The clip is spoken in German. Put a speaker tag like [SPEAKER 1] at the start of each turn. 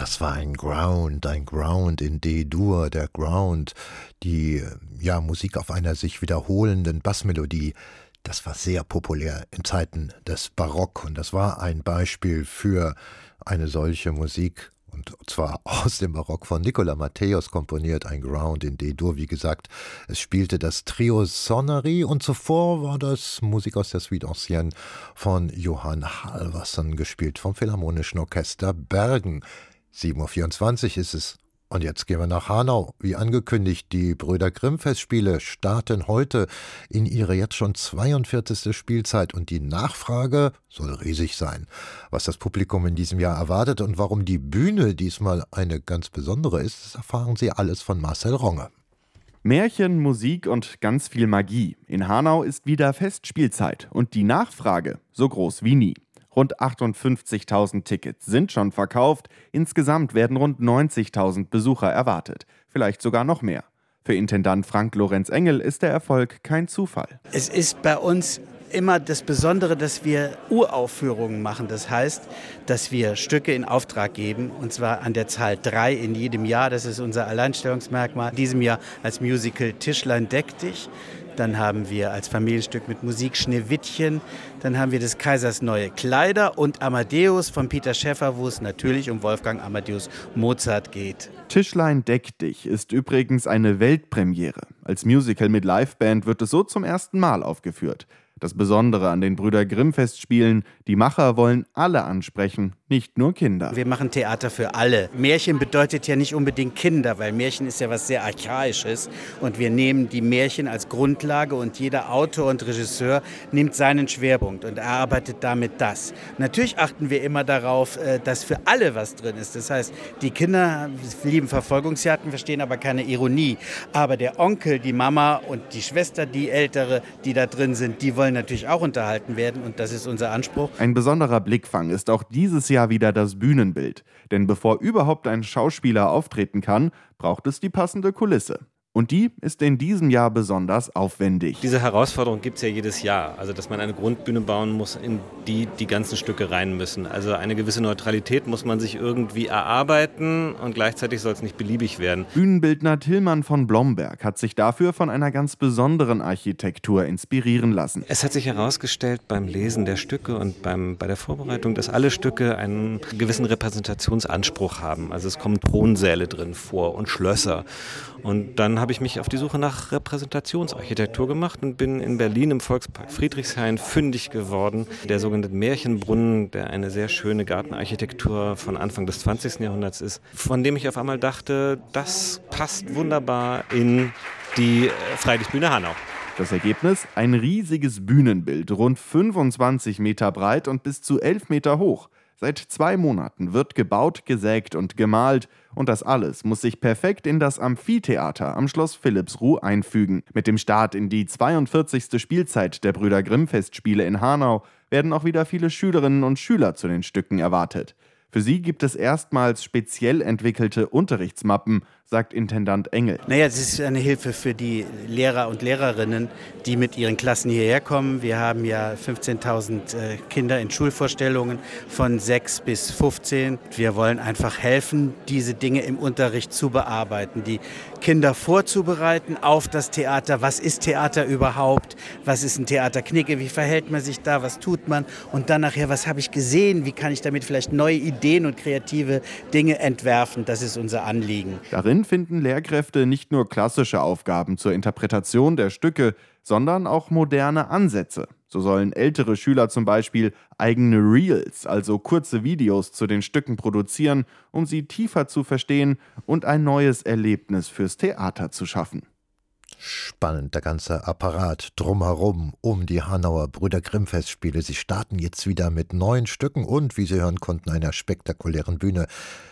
[SPEAKER 1] Das war ein Ground in D-Dur, der Ground, die Musik auf einer sich wiederholenden Bassmelodie. Das war sehr populär in Zeiten des Barock und das war ein Beispiel für eine solche Musik. Und zwar aus dem Barock von Nicola Matthäus komponiert, ein Ground in D-Dur. Wie gesagt, es spielte das Trio Sonnery und zuvor war das Musik aus der Suite Ancienne von Johann Halvorsen, gespielt vom Philharmonischen Orchester Bergen. 7:24 Uhr ist es. Und jetzt gehen wir nach Hanau. Wie angekündigt, die Brüder Grimm Festspiele starten heute in ihre jetzt schon 42. Spielzeit und die Nachfrage soll riesig sein. Was das Publikum in diesem Jahr erwartet und warum die Bühne diesmal eine ganz besondere ist, das erfahren Sie alles von Marcel Ronge.
[SPEAKER 2] Märchen, Musik und ganz viel Magie. In Hanau ist wieder Festspielzeit und die Nachfrage so groß wie nie. Rund 58.000 Tickets sind schon verkauft. Insgesamt werden rund 90.000 Besucher erwartet. Vielleicht sogar noch mehr. Für Intendant Frank Lorenz Engel ist der Erfolg kein Zufall.
[SPEAKER 3] Es ist bei uns immer das Besondere, dass wir Uraufführungen machen. Das heißt, dass wir Stücke in Auftrag geben, und zwar an der Zahl 3 in jedem Jahr. Das ist unser Alleinstellungsmerkmal. In diesem Jahr als Musical Tischlein deck dich. Dann haben wir als Familienstück mit Musik Schneewittchen. Dann haben wir des Kaisers neue Kleider und Amadeus von Peter Schäffer, wo es natürlich um Wolfgang Amadeus Mozart geht.
[SPEAKER 2] Tischlein deck dich ist übrigens eine Weltpremiere. Als Musical mit Liveband wird es so zum ersten Mal aufgeführt. Das Besondere an den Brüder Grimm Festspielen, die Macher wollen alle ansprechen, nicht nur Kinder.
[SPEAKER 3] Wir machen Theater für alle. Märchen bedeutet ja nicht unbedingt Kinder, weil Märchen ist ja was sehr Archaisches. Und wir nehmen die Märchen als Grundlage und jeder Autor und Regisseur nimmt seinen Schwerpunkt und erarbeitet damit das. Natürlich achten wir immer darauf, dass für alle was drin ist. Das heißt, die Kinder lieben Verfolgungsjagden, verstehen aber keine Ironie. Aber der Onkel, die Mama und die Schwester, die Ältere, die da drin sind, die wollen natürlich auch unterhalten werden und das ist unser Anspruch.
[SPEAKER 2] Ein besonderer Blickfang ist auch dieses Jahr wieder das Bühnenbild. Denn bevor überhaupt ein Schauspieler auftreten kann, braucht es die passende Kulisse. Und die ist in diesem Jahr besonders aufwendig.
[SPEAKER 4] Diese Herausforderung gibt es ja jedes Jahr. Also, dass man eine Grundbühne bauen muss, in die die ganzen Stücke rein müssen. Also eine gewisse Neutralität muss man sich irgendwie erarbeiten und gleichzeitig soll es nicht beliebig werden.
[SPEAKER 2] Bühnenbildner Tillmann von Blomberg hat sich dafür von einer ganz besonderen Architektur inspirieren lassen.
[SPEAKER 4] Es hat sich herausgestellt beim Lesen der Stücke und bei der Vorbereitung, dass alle Stücke einen gewissen Repräsentationsanspruch haben. Also es kommen Thronsäle drin vor und Schlösser. Und dann habe ich mich auf die Suche nach Repräsentationsarchitektur gemacht und bin in Berlin im Volkspark Friedrichshain fündig geworden. Der sogenannte Märchenbrunnen, der eine sehr schöne Gartenarchitektur von Anfang des 20. Jahrhunderts ist, von dem ich auf einmal dachte, das passt wunderbar in die Freilichtbühne Hanau.
[SPEAKER 2] Das Ergebnis? Ein riesiges Bühnenbild, rund 25 Meter breit und bis zu 11 Meter hoch. Seit 2 Monaten wird gebaut, gesägt und gemalt und das alles muss sich perfekt in das Amphitheater am Schloss Philippsruh einfügen. Mit dem Start in die 42. Spielzeit der Brüder Grimm Festspiele in Hanau werden auch wieder viele Schülerinnen und Schüler zu den Stücken erwartet. Für sie gibt es erstmals speziell entwickelte Unterrichtsmappen, sagt Intendant Engel.
[SPEAKER 3] Das ist eine Hilfe für die Lehrer und Lehrerinnen, die mit ihren Klassen hierher kommen. Wir haben ja 15.000 Kinder in Schulvorstellungen von 6 bis 15. Wir wollen einfach helfen, diese Dinge im Unterricht zu bearbeiten, die Kinder vorzubereiten auf das Theater. Was ist Theater überhaupt? Was ist ein Theaterknicke? Wie verhält man sich da? Was tut man? Und dann nachher, was habe ich gesehen? Wie kann ich damit vielleicht neue Ideen und kreative Dinge entwerfen? Das ist unser Anliegen.
[SPEAKER 2] Darin finden Lehrkräfte nicht nur klassische Aufgaben zur Interpretation der Stücke, sondern auch moderne Ansätze. So sollen ältere Schüler zum Beispiel eigene Reels, also kurze Videos zu den Stücken produzieren, um sie tiefer zu verstehen und ein neues Erlebnis fürs Theater zu schaffen.
[SPEAKER 1] Spannend, der ganze Apparat drumherum um die Hanauer Brüder Grimm Festspiele. Sie starten jetzt wieder mit 9 Stücken und, wie Sie hören konnten, einer spektakulären Bühne.